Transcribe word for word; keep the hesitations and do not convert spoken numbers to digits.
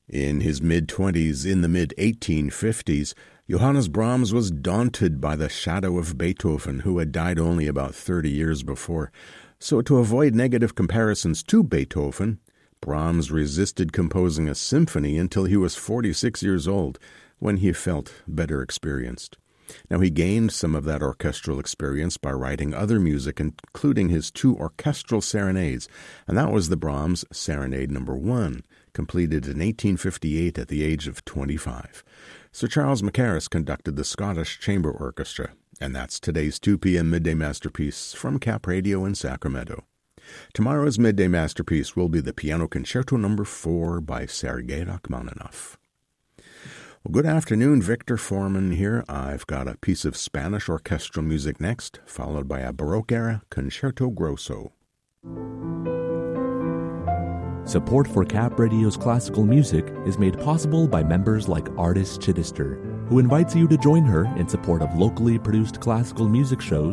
In his mid-twenties, in the mid eighteen fifties, Johannes Brahms was daunted by the shadow of Beethoven, who had died only about thirty years before. So to avoid negative comparisons to Beethoven, Brahms resisted composing a symphony until he was forty-six years old, when he felt better experienced. Now, he gained some of that orchestral experience by writing other music, including his two orchestral serenades, and that was the Brahms Serenade Number One, completed in eighteen fifty-eight at the age of twenty-five. Sir Charles Mackerras conducted the Scottish Chamber Orchestra, and that's today's two p.m. Midday Masterpiece from Cap Radio in Sacramento. Tomorrow's Midday Masterpiece will be the Piano Concerto Number Four by Sergei Rachmaninoff. Well, good afternoon, Victor Foreman here. I've got a piece of Spanish orchestral music next, followed by a Baroque-era Concerto Grosso. Support for Cap Radio's classical music is made possible by members like Artis Chittister, who invites you to join her in support of locally produced classical music shows